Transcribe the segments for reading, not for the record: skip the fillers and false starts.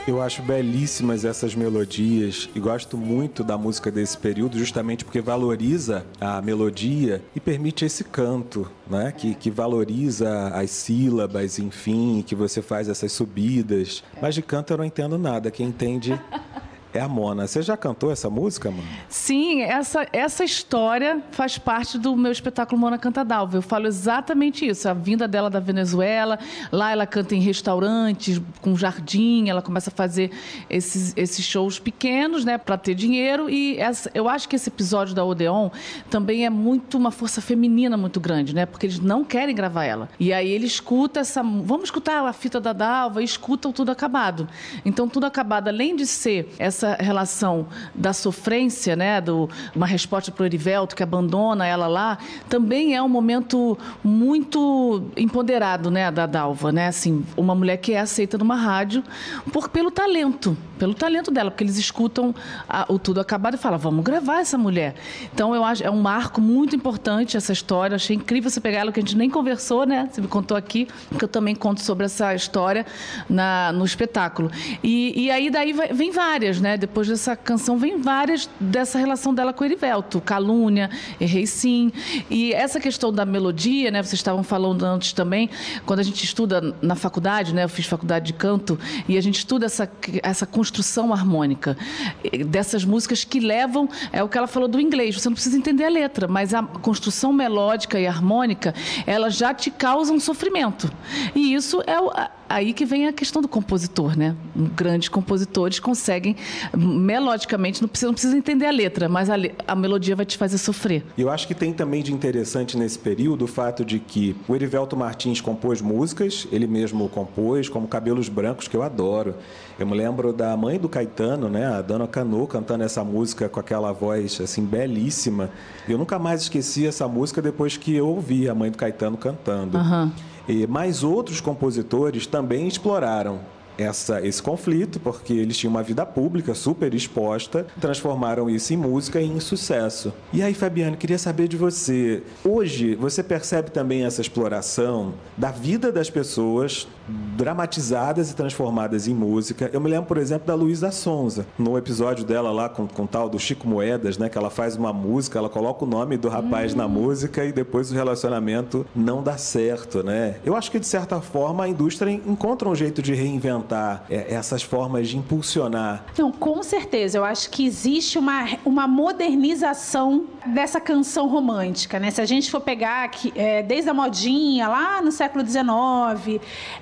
Eu acho belíssimas essas melodias e gosto muito da música desse período justamente porque valoriza a melodia e permite esse canto, né? Que valoriza as sílabas, enfim, que você faz essas subidas. Mas de canto eu não entendo nada, quem entende é a Mona. Você já cantou essa música, Mona? Sim, essa história faz parte do meu espetáculo Mona Canta Dalva. Eu falo exatamente isso, a vinda dela da Venezuela. Lá ela canta em restaurantes, com jardim, ela começa a fazer esses shows pequenos, né, para ter dinheiro. E eu acho que esse episódio da Odeon também é muito uma força feminina muito grande, né, porque eles não querem gravar ela. E aí ele escuta vamos escutar a fita da Dalva e escutam Tudo Acabado. Então, Tudo Acabado, além de ser essa relação da sofrência, né, uma resposta para o Erivelto, que abandona ela lá, também é um momento muito empoderado, né, da Dalva, né, assim, uma mulher que é aceita numa rádio pelo talento dela, porque eles escutam o Tudo Acabado e falam, vamos gravar essa mulher. Então, eu acho, é um marco muito importante essa história, achei incrível você pegar ela, que a gente nem conversou, né, você me contou aqui, que eu também conto sobre essa história no espetáculo. E aí, daí vem várias, né, depois dessa canção, vem várias dessa relação dela com o Erivelto, Calúnia, Errei Sim. E essa questão da melodia, né, vocês estavam falando antes também, quando a gente estuda na faculdade, né, eu fiz faculdade de canto, e a gente estuda essa construção harmônica dessas músicas que levam, é o que ela falou do inglês, você não precisa entender a letra, mas a construção melódica e harmônica, ela já te causa um sofrimento. E isso é aí que vem a questão do compositor, né? Grandes compositores conseguem melodicamente, não precisa entender a letra, mas a melodia vai te fazer sofrer. E eu acho que tem também de interessante nesse período o fato de que o Erivelto Martins compôs músicas, ele mesmo compôs, como Cabelos Brancos, que eu adoro. Eu me lembro da mãe do Caetano, né, a Dana Cano, cantando essa música com aquela voz assim belíssima. Eu nunca mais esqueci essa música depois que eu ouvi a mãe do Caetano cantando. Mas outros compositores também exploraram esse conflito, porque eles tinham uma vida pública super exposta, transformaram isso em música e em sucesso. E aí, Fabiane, queria saber de você. Hoje, você percebe também essa exploração da vida das pessoas, dramatizadas e transformadas em música? Eu me lembro, por exemplo, da Luísa Sonza, no episódio dela lá com o tal do Chico Moedas, né, que ela faz uma música, ela coloca o nome do rapaz na música e depois o relacionamento não dá certo, né? Eu acho que, de certa forma, a indústria encontra um jeito de reinventar essas formas de impulsionar. Não, com certeza. Eu acho que existe uma modernização dessa canção romântica, né? Se a gente for pegar desde a modinha, lá no século XIX,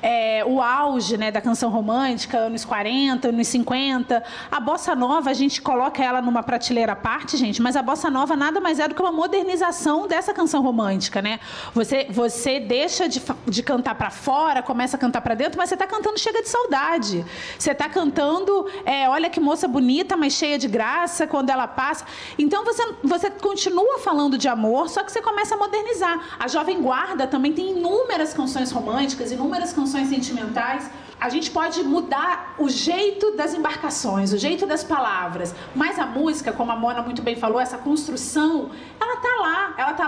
o auge, né, da canção romântica, anos 40, anos 50, a bossa nova, a gente coloca ela numa prateleira à parte, gente, mas a bossa nova nada mais é do que uma modernização dessa canção romântica, né? Você deixa de cantar para fora, começa a cantar para dentro, mas você está cantando Chega de Saudade. Você está cantando, olha que moça bonita, mas cheia de graça, quando ela passa. Então, você continua falando de amor, só que você começa a modernizar. A Jovem Guarda também tem inúmeras canções românticas, inúmeras canções sentimentais. A gente pode mudar o jeito das embarcações, o jeito das palavras, mas a música, como a Mona muito bem falou, essa construção, ela está lá